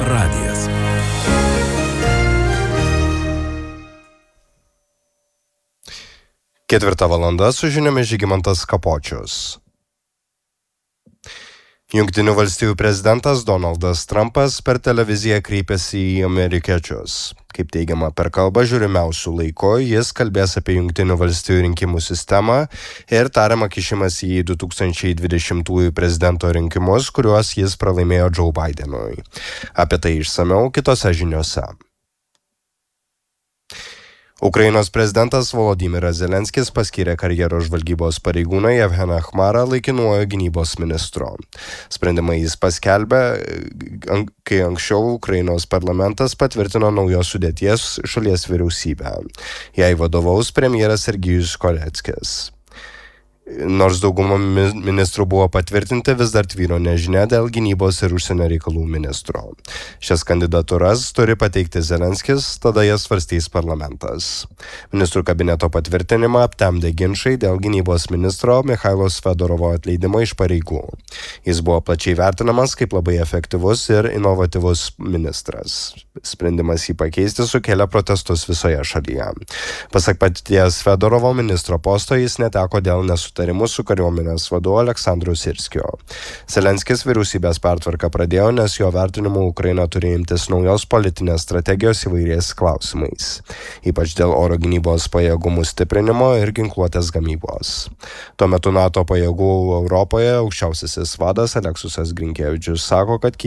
radijas. Ketvirta valanda su žiniomis Žygimantas Kapočius. Jungtinių valstijų prezidentas Donaldas Trumpas per televiziją kreipėsi į amerikiečius. Kaip teigiama per kalbą žiūrimiausių laikų, jis kalbės apie Jungtinių valstijų rinkimų sistemą ir tariamą kišimąsi į 2020 prezidento rinkimus, kuriuos jis pralaimėjo Joe Bidenui. Apie tai išsamiau kitose žiniose. Ukrainos prezidentas Volodymyras Zelenskis paskyrė karjeros žvalgybos pareigūną Jevgeną Chmarą laikinuoju gynybos ministru. Sprendimą jis paskelbė, kai anksčiau Ukrainos parlamentas patvirtino naujos sudėties šalies vyriausybę. Jai vadovaus premjeras Sergijus Koleckis. Nors dauguma ministrų buvo patvirtinti, vis dar tvyro nežinia dėl gynybos ir užsienio reikalų ministro. Šias kandidatūras turi pateikti Zelenskis, tada jas svarstys parlamentas. Ministrų kabineto patvirtinimą aptemdė ginčai dėl gynybos ministro Michailos Fedorovo atleidimo iš pareigų. Jis buvo plačiai vertinamas kaip labai efektyvus ir inovatyvus ministras. Sprendimas jį pakeisti sukėlė protestus visoje šalyje. Pasak paties Fedorovo, ministro posto jis neteko dėl nesutarimų su kariuomenės vadu Aleksandru Sirskiu. Zelenskis vyriausybės pertvarką pradėjo, nes jo vertinimu Ukraina turi imtis naujos politinės strategijos įvairiais klausimais, ypač dėl oro gynybos pajėgumų stiprinimo ir ginkluotės gamybos. Tuo metu NATO pajėgų Europoje aukščiausiasis vadas Aleksusas Grinkėvičius sako, kad